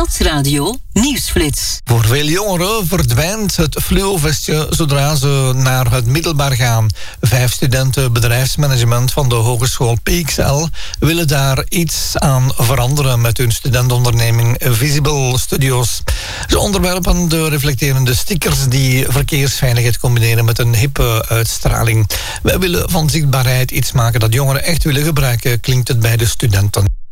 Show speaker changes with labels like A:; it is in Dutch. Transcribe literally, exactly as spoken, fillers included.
A: Stadsradio Nieuwsflits.
B: Voor veel jongeren verdwijnt het fluovestje zodra ze naar het middelbaar gaan. Vijf studenten bedrijfsmanagement van de Hogeschool P X L willen daar iets aan veranderen met hun studentonderneming Visible Studios. Ze onderwerpen de reflecterende stickers die verkeersveiligheid combineren met een hippe uitstraling. Wij willen van zichtbaarheid iets maken dat jongeren echt willen gebruiken, klinkt het bij de studenten.